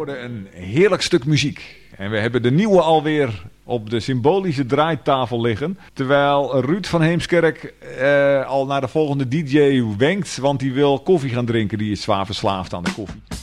hoorde een heerlijk stuk muziek. En we hebben de nieuwe alweer op de symbolische draaitafel liggen. Terwijl Ruud van Heemskerk al naar de volgende DJ wenkt. Want die wil koffie gaan drinken. Die is zwaar verslaafd aan de koffie.